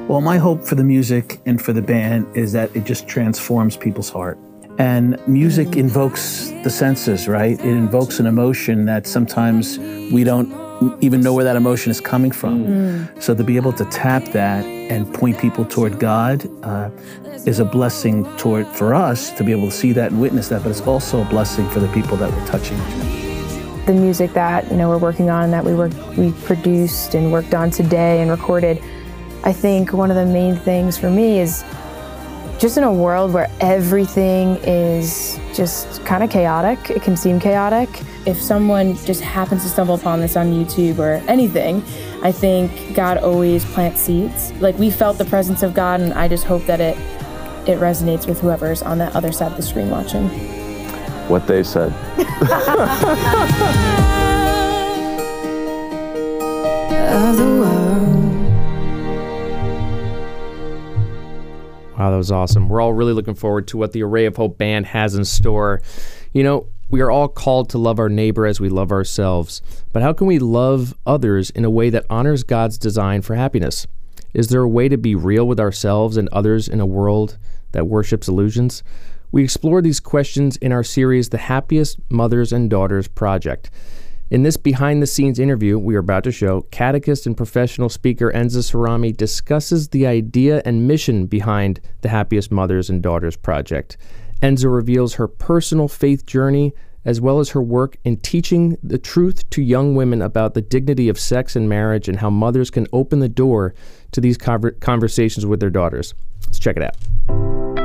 Well, my hope for the music and for the band is that it just transforms people's heart. And music invokes the senses, right? It invokes an emotion that sometimes we don't even know where that emotion is coming from. So to be able to tap that and point people toward God is a blessing for us to be able to see that and witness that, but it's also a blessing for the people that we're touching. The music that we're working on, that we produced and worked on today and recorded, I think one of the main things for me is just in a world where everything is just kind of chaotic, it can seem chaotic. If someone just happens to stumble upon this on YouTube or anything, I think God always plants seeds. Like, we felt the presence of God, and I just hope that it resonates with whoever's on that other side of the screen watching. What they said. Of the world. Wow, that was awesome. We're all really looking forward to what the Array of Hope Band has in store. You know, we are all called to love our neighbor as we love ourselves. But how can we love others in a way that honors God's design for happiness? Is there a way to be real with ourselves and others in a world that worships illusions? We explore these questions in our series, The Happiest Mothers and Daughters Project. In this behind-the-scenes interview we are about to show, catechist and professional speaker Enza Cerami discusses the idea and mission behind the Happiest Mothers and Daughters Project. Enza reveals her personal faith journey, as well as her work in teaching the truth to young women about the dignity of sex and marriage and how mothers can open the door to these conversations with their daughters. Let's check it out.